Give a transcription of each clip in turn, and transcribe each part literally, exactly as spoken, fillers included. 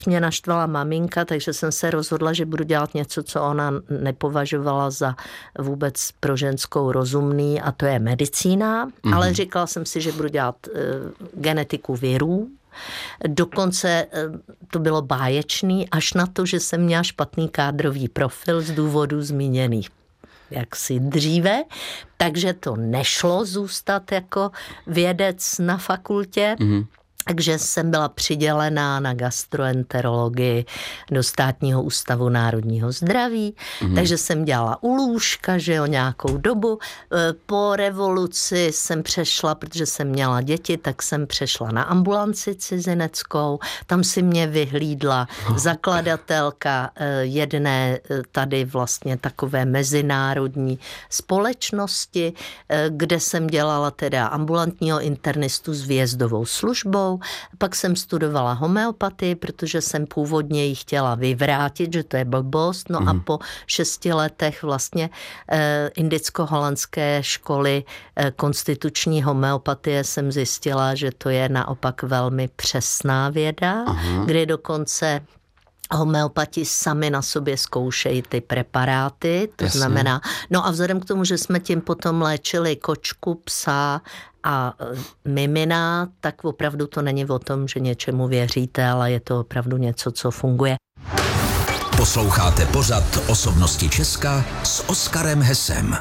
Mě naštvala maminka, takže jsem se rozhodla, že budu dělat něco, co ona nepovažovala za vůbec pro ženskou rozumný, a to je medicína, mm-hmm. ale říkala jsem si, že budu dělat uh, genetiku virů. Dokonce to bylo báječný, až na to, že jsem měla špatný kádrový profil z důvodů zmíněných jaksi dříve, takže to nešlo zůstat jako vědec na fakultě. Mm-hmm. Takže jsem byla přidělená na gastroenterologii do Státního ústavu národního zdraví, mm. takže jsem dělala u lůžka, že jo, nějakou dobu. Po revoluci jsem přešla, protože jsem měla děti, tak jsem přešla na ambulanci cizineckou. Tam si mě vyhlídla zakladatelka jedné tady vlastně takové mezinárodní společnosti, kde jsem dělala teda ambulantního internistu s výjezdovou službou. Pak jsem studovala homeopatii, protože jsem původně ji chtěla vyvrátit, že to je blbost. No mm. a po šesti letech vlastně eh, indicko-holandské školy eh, konstituční homeopatie jsem zjistila, že to je naopak velmi přesná věda, Aha. kdy dokonce homeopati sami na sobě zkoušejí ty preparáty, to Jasně. znamená, no a vzhledem k tomu, že jsme tím potom léčili kočku, psa a mimina, tak opravdu to není o tom, že něčemu věříte, ale je to opravdu něco, co funguje. Posloucháte pořad Osobnosti Česka s Oskarem Hesem.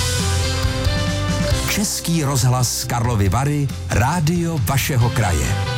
Český rozhlas Karlovy Vary, rádio vašeho kraje.